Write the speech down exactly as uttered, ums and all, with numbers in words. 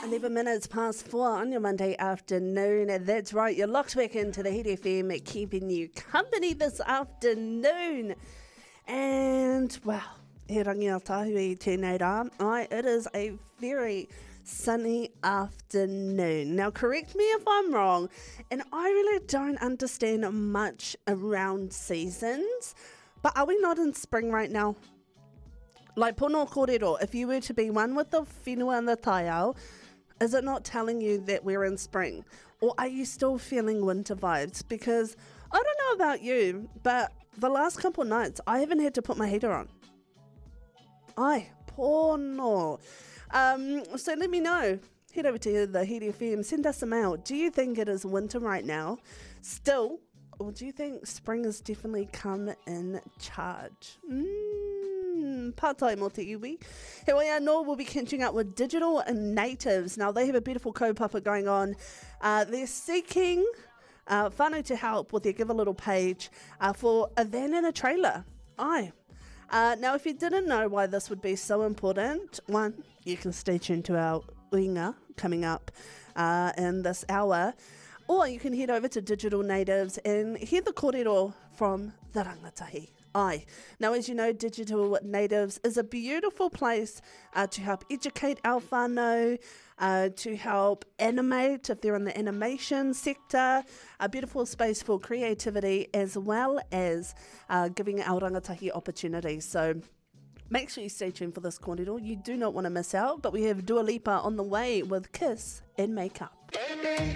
eleven minutes past four on your Monday afternoon. That's right, you're locked back into the Hit F M, keeping you company this afternoon. And, well, he rangi o tahu I tēnei rā. Ai, it is a very sunny afternoon. Now, correct me if I'm wrong, and I really don't understand much around seasons, but are we not in spring right now? Like pono kōrero, if you were to be one with the whenua and the taiao, is it not telling you that we're in spring? Or are you still feeling winter vibes? Because I don't know about you, but the last couple of nights, I haven't had to put my heater on. Ai, pono. Um, so let me know. Head over to the Hit F M, send us a mail. Do you think it is winter right now still? Or do you think spring has definitely come in charge? Mmm, pātai mō te iwi. He wai anō, we'll be catching up with Digital Natives. Now, they have a beautiful kaupapa going on. Uh, they're seeking uh, whānau to help with their Give a Little page uh, for a van and a trailer. Ai. Uh, now, if you didn't know why this would be so important, one, you can stay tuned to our uinga coming up uh, in this hour. Or you can head over to Digital Natives and hear the kōrero from the rangatahi. Ai. Now, as you know, Digital Natives is a beautiful place uh, to help educate our whānau, uh, to help animate if they're in the animation sector, a beautiful space for creativity as well as uh, giving our rangatahi opportunities. So make sure you stay tuned for this kōrero. You do not want to miss out, but we have Dua Lipa on the way with Kiss and Makeup.